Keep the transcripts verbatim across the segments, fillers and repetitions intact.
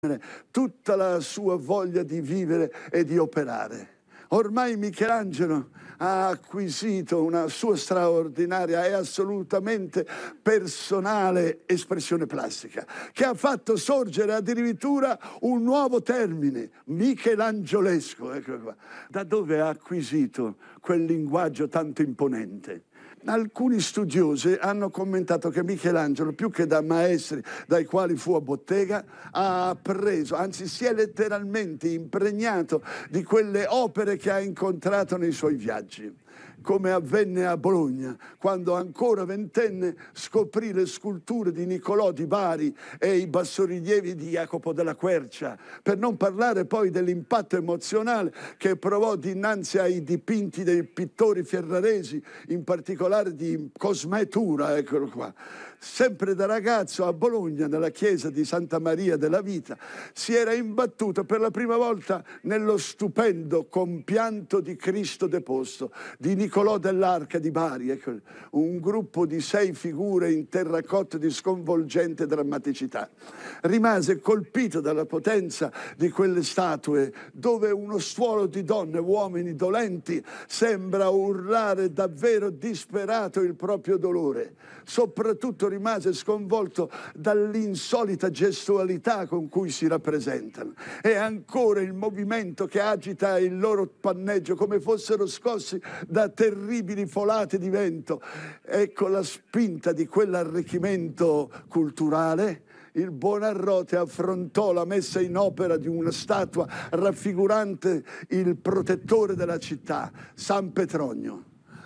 tutta la sua voglia di vivere e di operare. Ormai Michelangelo ha acquisito una sua straordinaria e assolutamente personale espressione plastica, che ha fatto sorgere addirittura un nuovo termine, michelangiolesco. Ecco qua. Da dove ha acquisito quel linguaggio tanto imponente? Alcuni studiosi hanno commentato che Michelangelo, più che da maestri dai quali fu a bottega, ha preso, anzi si è letteralmente impregnato di quelle opere che ha incontrato nei suoi viaggi. Come avvenne a Bologna, quando ancora ventenne scoprì le sculture di Niccolò di Bari e i bassorilievi di Jacopo della Quercia, per non parlare poi dell'impatto emozionale che provò dinanzi ai dipinti dei pittori ferraresi, in particolare di Cosmè Tura, eccolo qua. Sempre da ragazzo a Bologna, nella chiesa di Santa Maria della Vita, si era imbattuto per la prima volta nello stupendo compianto di Cristo deposto di Niccolò dell'Arca di Bari, ecco, un gruppo di sei figure in terracotta di sconvolgente drammaticità. Rimase colpito dalla potenza di quelle statue, dove uno stuolo di donne e uomini dolenti sembra urlare davvero disperato il proprio dolore. Soprattutto rimase sconvolto dall'insolita gestualità con cui si rappresentano, e ancora il movimento che agita il loro panneggio come fossero scossi da terribili folate di vento. Ecco la spinta di quell'arricchimento culturale. Il Buonarroti affrontò la messa in opera di una statua raffigurante il protettore della città, San Petronio.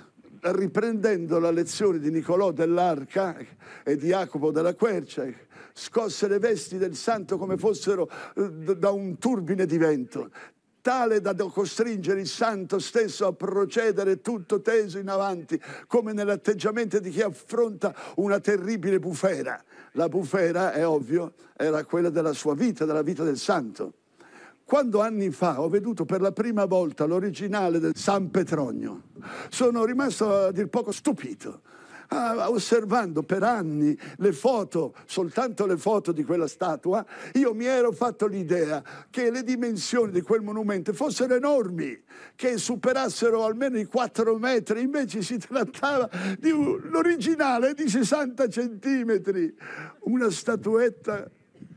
Riprendendo la lezione di Niccolò dell'Arca e di Jacopo della Quercia, scosse le vesti del santo come fossero da un turbine di vento, tale da costringere il santo stesso a procedere tutto teso in avanti, come nell'atteggiamento di chi affronta una terribile bufera. La bufera, è ovvio, era quella della sua vita, della vita del santo. Quando anni fa ho veduto per la prima volta l'originale del San Petronio, sono rimasto a dir poco stupito. Ah, osservando per anni le foto, soltanto le foto di quella statua, io mi ero fatto l'idea che le dimensioni di quel monumento fossero enormi, che superassero almeno i quattro metri, invece si trattava di un originale di sessanta centimetri, una statuetta.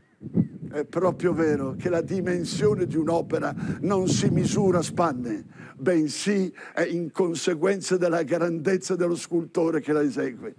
È proprio vero che la dimensione di un'opera non si misura a spanne, bensì è in conseguenza della grandezza dello scultore che la esegue.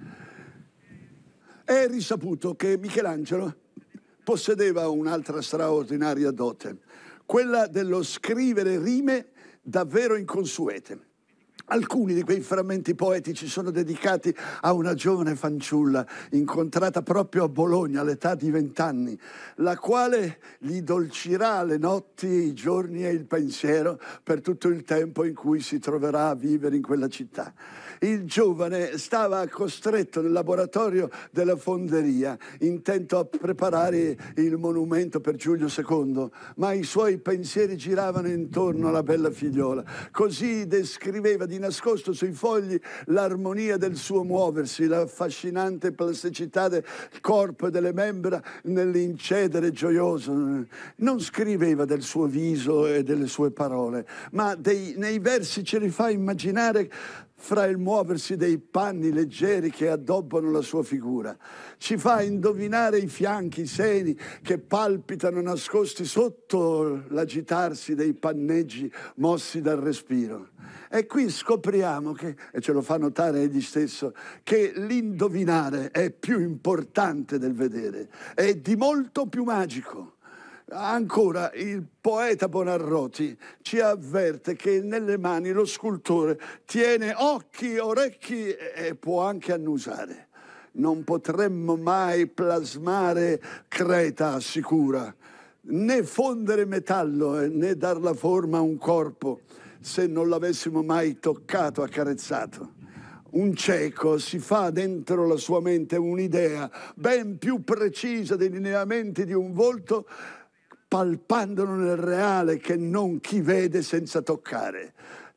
È risaputo che Michelangelo possedeva un'altra straordinaria dote, quella dello scrivere rime davvero inconsuete. Alcuni di quei frammenti poetici sono dedicati a una giovane fanciulla incontrata proprio a Bologna all'età di vent'anni, la quale gli dolcirà le notti, i giorni e il pensiero per tutto il tempo in cui si troverà a vivere in quella città. Il giovane stava costretto nel laboratorio della fonderia, intento a preparare il monumento per Giulio secondo, ma i suoi pensieri giravano intorno alla bella figliola. Così descriveva di nascosto sui fogli l'armonia del suo muoversi, l'affascinante plasticità del corpo e delle membra nell'incedere gioioso. Non scriveva del suo viso e delle sue parole, ma dei, nei versi ce li fa immaginare fra il muoversi dei panni leggeri che addobbano la sua figura. Ci fa indovinare i fianchi, i seni che palpitano nascosti sotto l'agitarsi dei panneggi mossi dal respiro. E qui scopriamo che, e ce lo fa notare egli stesso, che l'indovinare è più importante del vedere, è di molto più magico. Ancora, il poeta Buonarroti ci avverte che nelle mani lo scultore tiene occhi, orecchi e può anche annusare. Non potremmo mai plasmare Creta, assicura, né fondere metallo né dar la forma a un corpo se non l'avessimo mai toccato, accarezzato. Un cieco si fa dentro la sua mente un'idea ben più precisa dei lineamenti di un volto, palpandolo nel reale, che non chi vede senza toccare.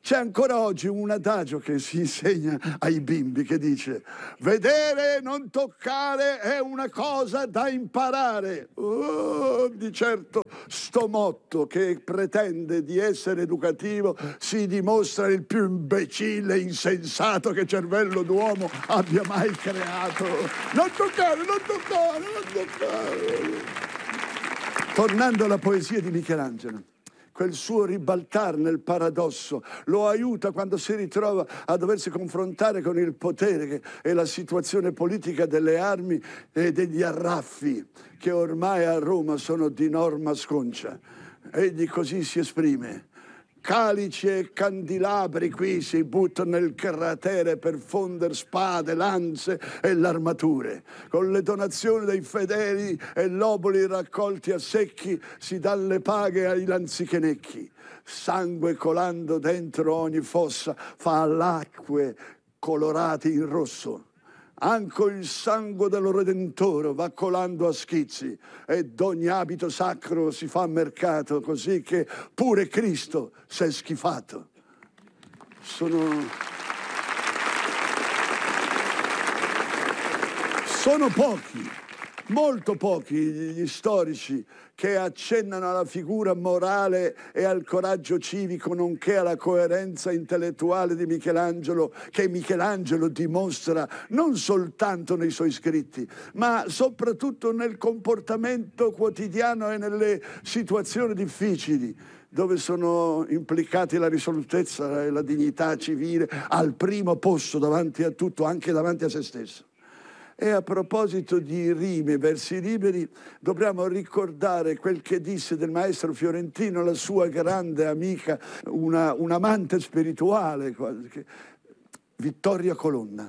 C'è ancora oggi un adagio che si insegna ai bimbi che dice: vedere e non toccare è una cosa da imparare. Oh, di certo sto motto che pretende di essere educativo si dimostra il più imbecille e insensato che cervello d'uomo abbia mai creato. Non toccare, non toccare, non toccare. Tornando alla poesia di Michelangelo, quel suo ribaltar nel paradosso lo aiuta quando si ritrova a doversi confrontare con il potere e la situazione politica delle armi e degli arraffi che ormai a Roma sono di norma sconcia. Egli così si esprime: calici e candelabri qui si buttano nel cratere per fonder spade, lanze e l'armature. Con le donazioni dei fedeli e l'oboli raccolti a secchi si dan le paghe ai lanzichenecchi. Sangue colando dentro ogni fossa fa l'acque colorate in rosso. Anche il sangue del Redentore va colando a schizzi e d'ogni abito sacro si fa mercato, così che pure Cristo s'è schifato. Sono... Sono pochi, molto pochi gli storici che accennano alla figura morale e al coraggio civico, nonché alla coerenza intellettuale di Michelangelo, che Michelangelo dimostra non soltanto nei suoi scritti, ma soprattutto nel comportamento quotidiano e nelle situazioni difficili, dove sono implicati la risolutezza e la dignità civile al primo posto davanti a tutto, anche davanti a se stesso. E a proposito di rime, versi liberi, dobbiamo ricordare quel che disse del maestro fiorentino la sua grande amica, una, un'amante spirituale, Vittoria Colonna.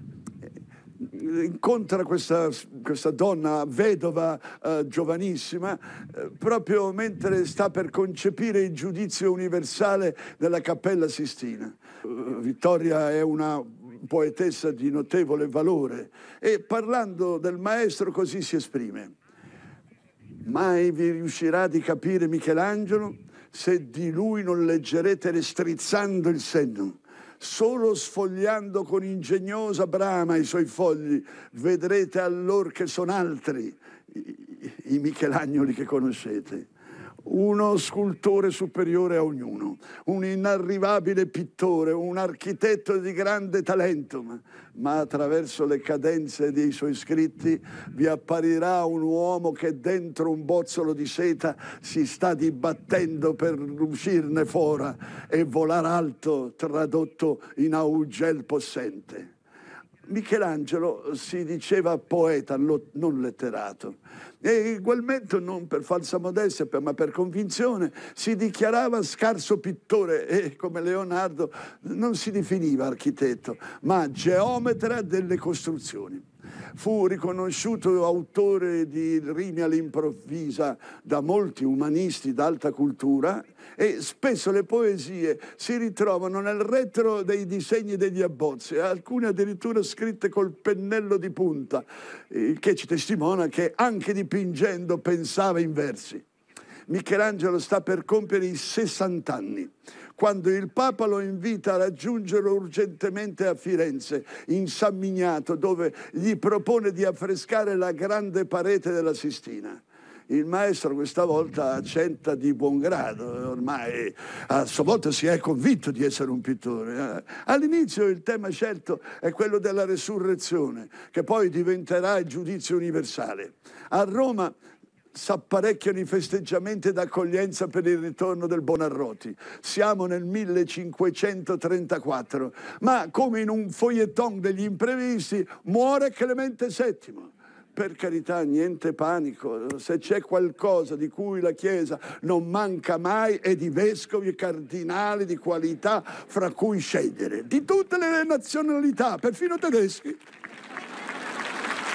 Incontra questa, questa donna vedova eh, giovanissima eh, proprio mentre sta per concepire il giudizio universale della Cappella Sistina. Uh, Vittoria è una poetessa di notevole valore e parlando del maestro così si esprime: mai vi riuscirà di capire Michelangelo se di lui non leggerete strizzando il senno. Solo sfogliando con ingegnosa brama i suoi fogli vedrete allor che sono altri i, i Michelagnoli che conoscete. Uno scultore superiore a ognuno, un inarrivabile pittore, un architetto di grande talento, ma, ma attraverso le cadenze dei suoi scritti vi apparirà un uomo che dentro un bozzolo di seta si sta dibattendo per uscirne fuori e volar alto tradotto in augel possente. Michelangelo si diceva poeta, non letterato, e ugualmente non per falsa modestia ma per convinzione si dichiarava scarso pittore e come Leonardo non si definiva architetto ma geometra delle costruzioni. Fu riconosciuto autore di rimi all'improvvisa da molti umanisti d'alta cultura e spesso le poesie si ritrovano nel retro dei disegni degli abbozzi, alcune addirittura scritte col pennello di punta, il che ci testimonia che anche dipingendo pensava in versi. Michelangelo sta per compiere i sessanta anni, quando il Papa lo invita a raggiungerlo urgentemente a Firenze, in San Miniato, dove gli propone di affrescare la grande parete della Sistina. Il maestro questa volta accetta di buon grado, ormai a sua volta si è convinto di essere un pittore. All'inizio il tema scelto è quello della resurrezione, che poi diventerà il giudizio universale. A Roma s'apparecchiano i festeggiamenti d'accoglienza per il ritorno del Buonarroti. Siamo nel millecinquecentotrentaquattro, ma come in un feuilleton degli imprevisti muore Clemente settimo. Per carità, niente panico, se c'è qualcosa di cui la Chiesa non manca mai è di vescovi e cardinali di qualità fra cui scegliere, di tutte le nazionalità, perfino tedeschi.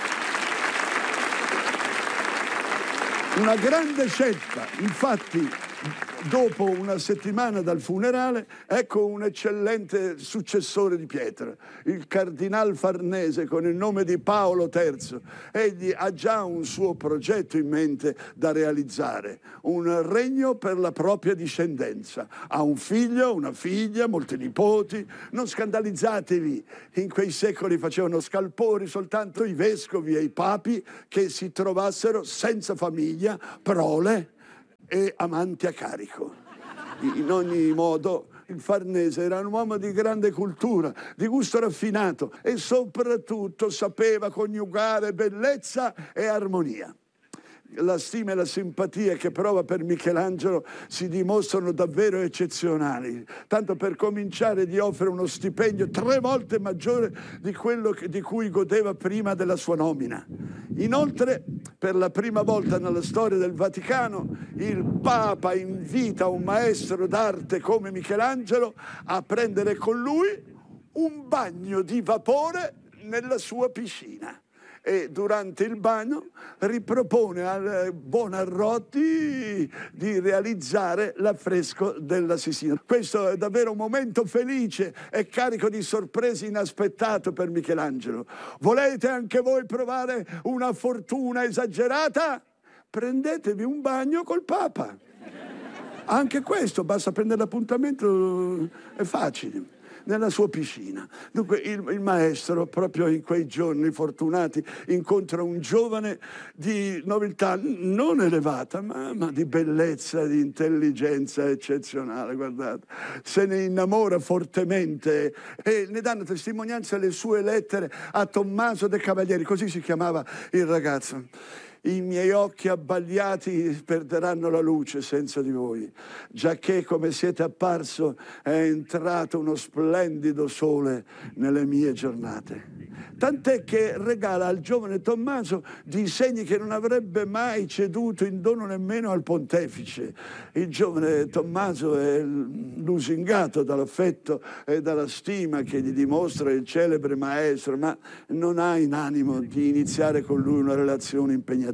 Una grande scelta, infatti, Dopo una settimana dal funerale, ecco un eccellente successore di Pietro, il cardinal Farnese con il nome di Paolo terzo. Egli ha già un suo progetto in mente da realizzare, un regno per la propria discendenza. Ha un figlio, una figlia, molti nipoti. Non scandalizzatevi, in quei secoli facevano scalpori soltanto i vescovi e i papi che si trovassero senza famiglia, prole e amanti a carico. In ogni modo, il Farnese era un uomo di grande cultura, di gusto raffinato e soprattutto sapeva coniugare bellezza e armonia. La stima e la simpatia che prova per Michelangelo si dimostrano davvero eccezionali, tanto per cominciare gli offre uno stipendio tre volte maggiore di quello che, di cui godeva prima della sua nomina. Inoltre, per la prima volta nella storia del Vaticano, il Papa invita un maestro d'arte come Michelangelo a prendere con lui un bagno di vapore nella sua piscina. E durante il bagno ripropone al Buonarroti di realizzare l'affresco della Sistina. Questo è davvero un momento felice e carico di sorprese inaspettato per Michelangelo. Volete anche voi provare una fortuna esagerata? Prendetevi un bagno col Papa. Anche questo, basta prendere l'appuntamento, è facile. Nella sua piscina. Dunque il, il maestro, proprio in quei giorni fortunati, incontra un giovane di nobiltà non elevata, ma, ma di bellezza, di intelligenza eccezionale, guardate. Se ne innamora fortemente e ne danno testimonianza le sue lettere a Tommaso de' Cavalieri, così si chiamava il ragazzo. I miei occhi abbagliati perderanno la luce senza di voi, giacché come siete apparso è entrato uno splendido sole nelle mie giornate. Tant'è che regala al giovane Tommaso disegni che non avrebbe mai ceduto in dono nemmeno al pontefice. Il giovane Tommaso è lusingato dall'affetto e dalla stima che gli dimostra il celebre maestro, ma non ha in animo di iniziare con lui una relazione impegnativa.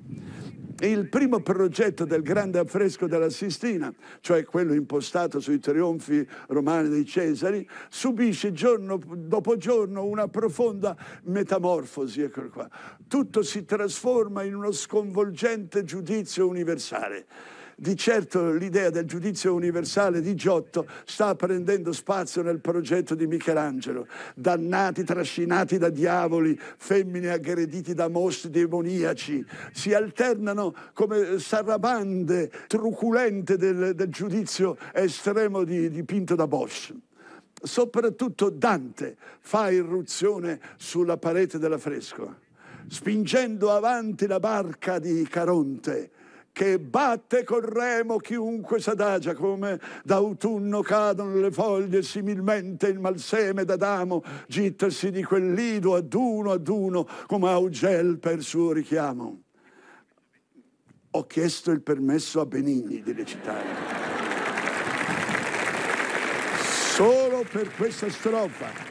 Il primo progetto del grande affresco della Sistina, cioè quello impostato sui trionfi romani dei Cesari, subisce giorno dopo giorno una profonda metamorfosi. Eccolo qua. Tutto si trasforma in uno sconvolgente giudizio universale. Di certo l'idea del giudizio universale di Giotto sta prendendo spazio nel progetto di Michelangelo. Dannati, trascinati da diavoli, femmine aggrediti da mostri demoniaci, si alternano come sarabande truculente del, del giudizio estremo di, dipinto da Bosch. Soprattutto Dante fa irruzione sulla parete dell'affresco, spingendo avanti la barca di Caronte, che batte col remo chiunque s'adagia, come d'autunno cadono le foglie, similmente il malseme d'Adamo gittasi di quel lido ad uno ad uno, come Augel per suo richiamo. Ho chiesto il permesso a Benigni di recitare. Solo per questa strofa.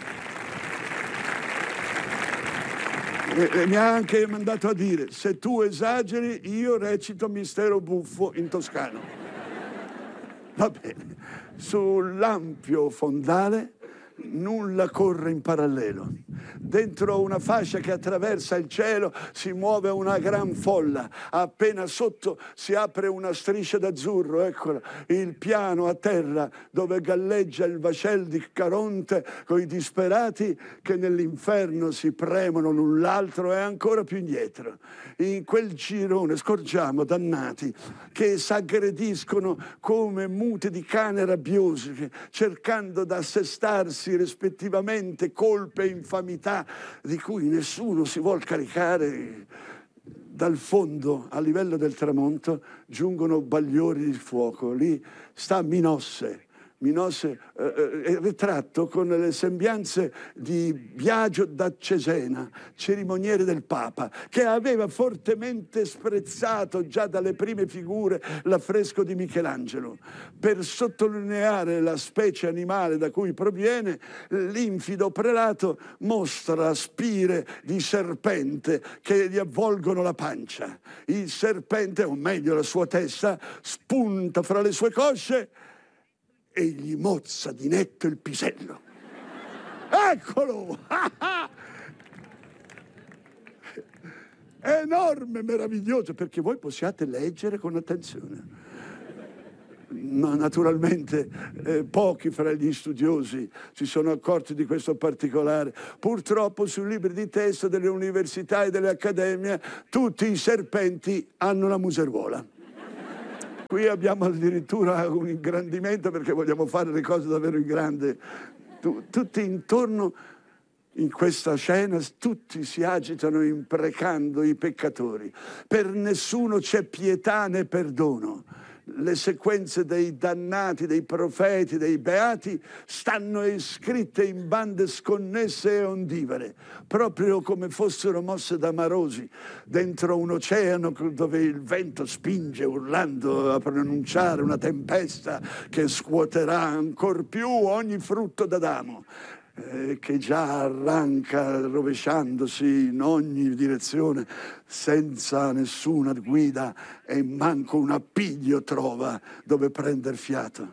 E mi ha anche mandato a dire: se tu esageri io recito Mistero buffo in toscano. Va bene. Sull'ampio fondale nulla corre in parallelo. Dentro una fascia che attraversa il cielo si muove una gran folla. Appena sotto si apre una striscia d'azzurro, eccola, il piano a terra dove galleggia il vascel di Caronte coi disperati che nell'inferno si premono l'un l'altro e ancora più indietro. In quel girone scorgiamo dannati che s'aggrediscono come mute di cane rabbiosi, cercando d'assestarsi rispettivamente colpe e infamità di cui nessuno si vuol caricare. Dal fondo, a livello del tramonto, giungono bagliori di fuoco. Lì sta Minosse, Minose eh, è ritratto con le sembianze di Biagio da Cesena, cerimoniere del Papa, che aveva fortemente sprezzato già dalle prime figure l'affresco di Michelangelo. Per sottolineare la specie animale da cui proviene, l'infido prelato mostra spire di serpente che gli avvolgono la pancia. Il serpente, o meglio la sua testa, spunta fra le sue cosce e gli mozza di netto il pisello. Eccolo! È enorme, meraviglioso, perché voi possiate leggere con attenzione. No, naturalmente eh, pochi fra gli studiosi si sono accorti di questo particolare. Purtroppo sui libri di testo delle università e delle accademie tutti i serpenti hanno la museruola. Qui abbiamo addirittura un ingrandimento perché vogliamo fare le cose davvero in grande. Tutti intorno in questa scena, tutti si agitano imprecando i peccatori. Per nessuno c'è pietà né perdono. Le sequenze dei dannati, dei profeti, dei beati stanno scritte in bande sconnesse e ondivore, proprio come fossero mosse da marosi dentro un oceano dove il vento spinge urlando a pronunciare una tempesta che scuoterà ancor più ogni frutto d'Adamo, eh, che già arranca rovesciandosi in ogni direzione senza nessuna guida e manco un appiglio trova dove prender fiato.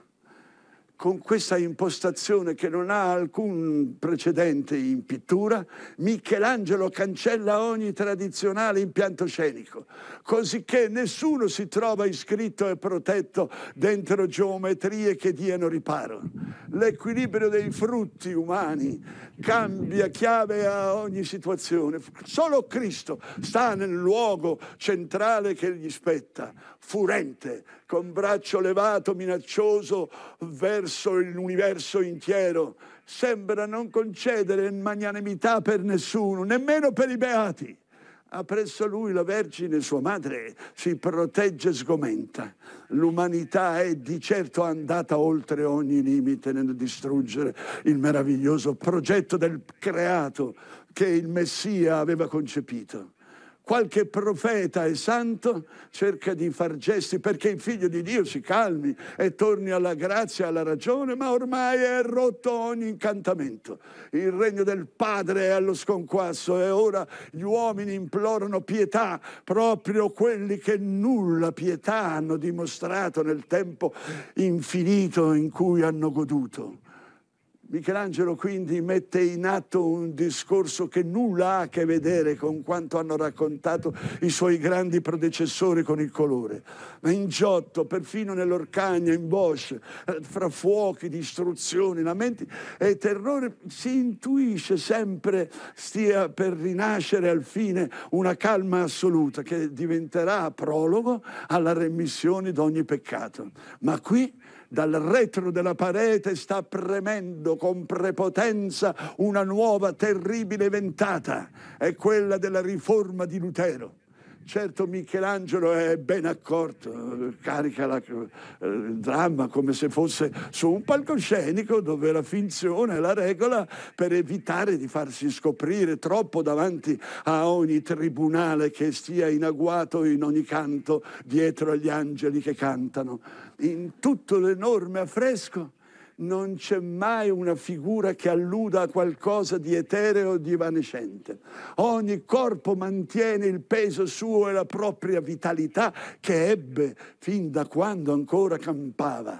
Con questa impostazione che non ha alcun precedente in pittura, Michelangelo cancella ogni tradizionale impianto scenico, cosicché nessuno si trova iscritto e protetto dentro geometrie che diano riparo. L'equilibrio dei frutti umani cambia chiave a ogni situazione. Solo Cristo sta nel luogo centrale che gli spetta, furente, con braccio levato, minaccioso verso l'universo intero. Sembra non concedere magnanimità per nessuno, nemmeno per i beati. Appresso lui la Vergine, sua madre, si protegge e sgomenta. L'umanità è di certo andata oltre ogni limite nel distruggere il meraviglioso progetto del creato che il Messia aveva concepito. Qualche profeta e santo cerca di far gesti perché il figlio di Dio si calmi e torni alla grazia e alla ragione, ma ormai è rotto ogni incantamento. Il regno del Padre è allo sconquasso e ora gli uomini implorano pietà, proprio quelli che nulla pietà hanno dimostrato nel tempo infinito in cui hanno goduto. Michelangelo quindi mette in atto un discorso che nulla ha a che vedere con quanto hanno raccontato i suoi grandi predecessori con il colore. Ma in Giotto, perfino nell'Orcagna, in Bosch, fra fuochi, distruzioni, lamenti e terrore, si intuisce sempre stia per rinascere al fine una calma assoluta che diventerà prologo alla remissione di ogni peccato. Ma qui dal retro della parete sta premendo con prepotenza una nuova terribile ventata, è quella della riforma di Lutero. Certo Michelangelo è ben accorto, carica la, eh, il dramma come se fosse su un palcoscenico dove la finzione è la regola per evitare di farsi scoprire troppo davanti a ogni tribunale che stia in agguato in ogni canto dietro agli angeli che cantano. In tutto l'enorme affresco non c'è mai una figura che alluda a qualcosa di etereo o di evanescente. Ogni corpo mantiene il peso suo e la propria vitalità che ebbe fin da quando ancora campava.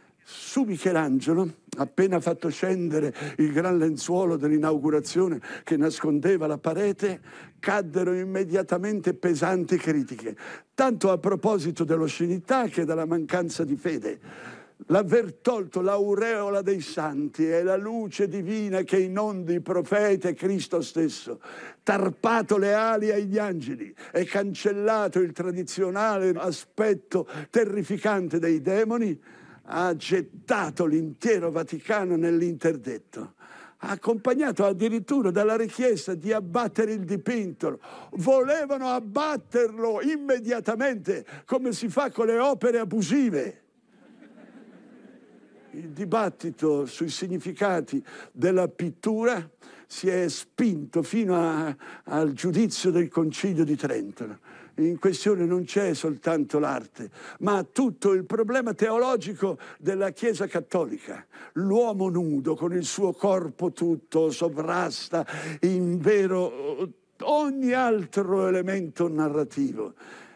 Su Michelangelo, appena fatto scendere il gran lenzuolo dell'inaugurazione che nascondeva la parete, caddero immediatamente pesanti critiche, tanto a proposito dell'oscenità che della mancanza di fede. L'aver tolto l'aureola dei santi e la luce divina che inondi i profeti e Cristo stesso, tarpato le ali agli angeli e cancellato il tradizionale aspetto terrificante dei demoni, ha gettato l'intero Vaticano nell'interdetto, accompagnato addirittura dalla richiesta di abbattere il dipinto. Volevano abbatterlo immediatamente, come si fa con le opere abusive. Il dibattito sui significati della pittura si è spinto fino a, al giudizio del Concilio di Trento. In questione non c'è soltanto l'arte, ma tutto il problema teologico della Chiesa cattolica. L'uomo nudo con il suo corpo tutto sovrasta in vero ogni altro elemento narrativo.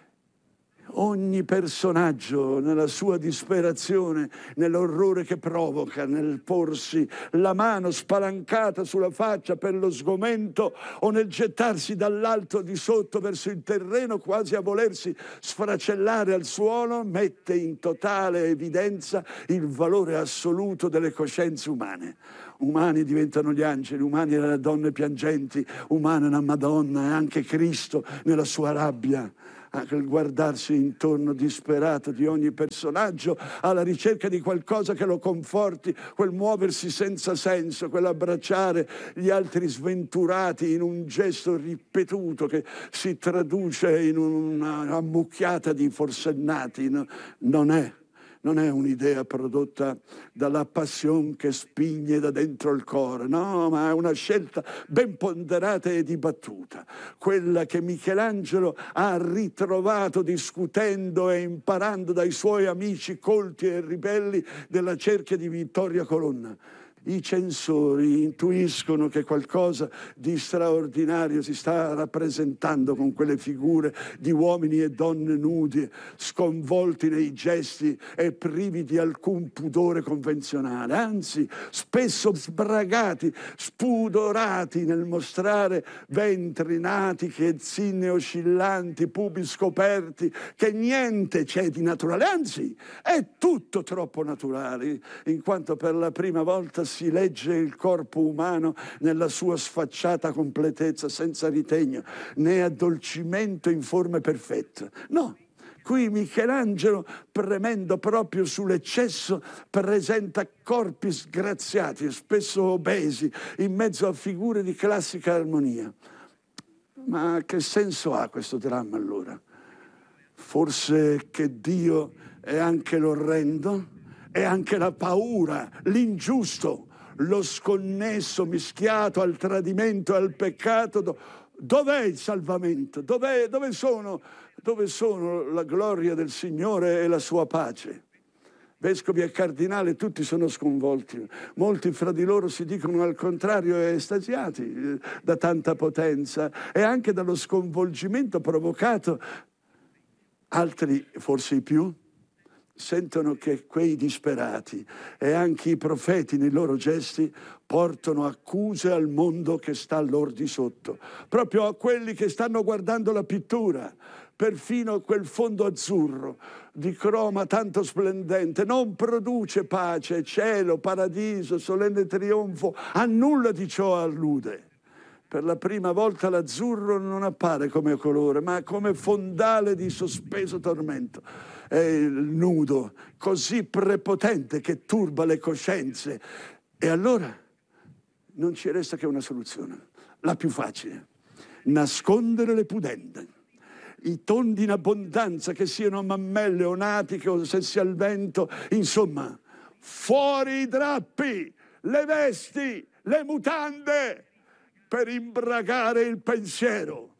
Ogni personaggio nella sua disperazione, nell'orrore che provoca, nel porsi la mano spalancata sulla faccia per lo sgomento o nel gettarsi dall'alto di sotto verso il terreno quasi a volersi sfracellare al suolo, mette in totale evidenza il valore assoluto delle coscienze umane. Umani diventano gli angeli, umani le donne piangenti, umana la Madonna e anche Cristo nella sua rabbia. Anche il guardarsi intorno disperato di ogni personaggio alla ricerca di qualcosa che lo conforti, quel muoversi senza senso, quell'abbracciare gli altri sventurati in un gesto ripetuto che si traduce in una ammucchiata di forsennati, no? Non è. Non è un'idea prodotta dalla passione che spinge da dentro il cuore, no, ma è una scelta ben ponderata e dibattuta, quella che Michelangelo ha ritrovato discutendo e imparando dai suoi amici colti e ribelli della cerchia di Vittoria Colonna. I censori intuiscono che qualcosa di straordinario si sta rappresentando con quelle figure di uomini e donne nudi, sconvolti nei gesti e privi di alcun pudore convenzionale, anzi spesso sbragati, spudorati nel mostrare ventri, natiche, zinne oscillanti, pubi scoperti, che niente c'è di naturale, anzi è tutto troppo naturale, in quanto per la prima volta si legge il corpo umano nella sua sfacciata completezza, senza ritegno né addolcimento in forme perfette. No, qui Michelangelo, premendo proprio sull'eccesso, presenta corpi sgraziati, spesso obesi, in mezzo a figure di classica armonia. Ma che senso ha questo dramma allora? Forse che Dio è anche l'orrendo, è anche la paura, l'ingiusto, lo sconnesso mischiato al tradimento e al peccato. Dov'è il salvamento? Dov'è, dove sono, dove sono la gloria del Signore e la sua pace? Vescovi e cardinali tutti sono sconvolti, molti fra di loro si dicono al contrario estasiati eh, da tanta potenza e anche dallo sconvolgimento provocato. Altri, forse i più, sentono che quei disperati e anche i profeti nei loro gesti portano accuse al mondo che sta loro di sotto, proprio a quelli che stanno guardando la pittura. Perfino quel fondo azzurro di croma tanto splendente non produce pace, cielo, paradiso, solenne trionfo, a nulla di ciò allude. Per la prima volta l'azzurro non appare come colore, ma come fondale di sospeso tormento. È il nudo così prepotente che turba le coscienze. E allora non ci resta che una soluzione, la più facile: nascondere le pudende. I tondi in abbondanza, che siano mammelle o natiche o sessi al vento, insomma, fuori i drappi, le vesti, le mutande, per imbragare il pensiero.